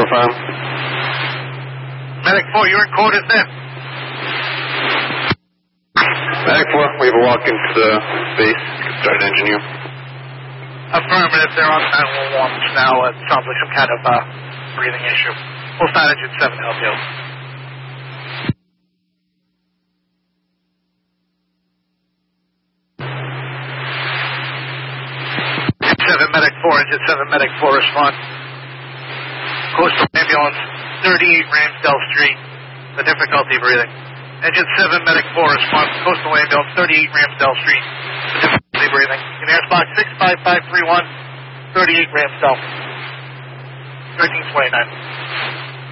affirm. Medic 4, you're in quarters then. Medic 4, we have a walk into the base. Start engineer. Affirmative, they're on 911 now. It sounds like some kind of breathing issue. We'll start engine 7, help you. 7 Medic 4, engine 7 Medic 4, respond. Coastal ambulance, 38 Ramsdale Street, the difficulty breathing. Engine 7 Medic 4, respond. Coastal ambulance, 38 Ramsdale Street, the difficulty breathing. United Box 65531, 38 Ramsdale, 1329.